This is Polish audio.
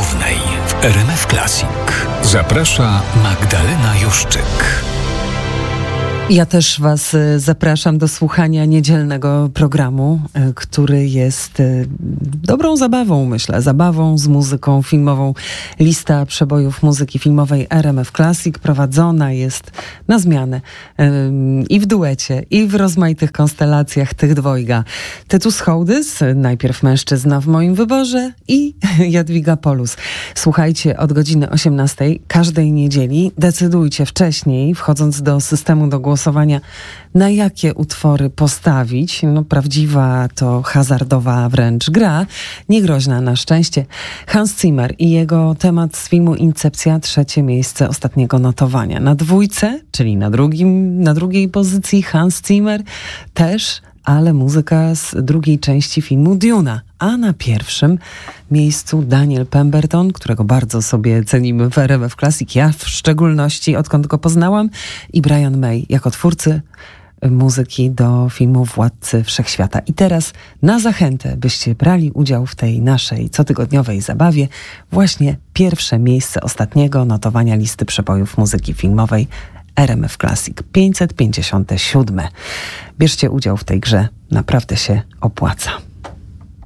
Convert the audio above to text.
głównej w RMF Classic. Zaprasza Magdalena Juszczyk. Ja też Was zapraszam do słuchania niedzielnego programu, który jest dobrą zabawą, myślę. Zabawą z muzyką filmową. Lista przebojów muzyki filmowej RMF Classic prowadzona jest na zmianę i w duecie, i w rozmaitych konstelacjach tych dwojga. Tytus Hołdys, najpierw mężczyzna w moim wyborze, i Jadwiga Polus. Słuchajcie od godziny 18 każdej niedzieli. Decydujcie wcześniej, wchodząc do systemu do głosowania, na jakie utwory postawić. No, prawdziwa to hazardowa wręcz gra, niegroźna na szczęście. Hans Zimmer i jego temat z filmu Incepcja, 3. miejsce ostatniego notowania. Na 2, czyli na drugiej pozycji Hans Zimmer też, ale muzyka z drugiej części filmu Duna. A na 1. miejscu Daniel Pemberton, którego bardzo sobie cenimy w RMF Classic, ja w szczególności, odkąd go poznałam, i Brian May jako twórcy muzyki do filmu Władcy Wszechświata. I teraz na zachętę, byście brali udział w tej naszej cotygodniowej zabawie, właśnie 1. miejsce ostatniego notowania listy przebojów muzyki filmowej RMF Classic 557. Bierzcie udział w tej grze, naprawdę się opłaca.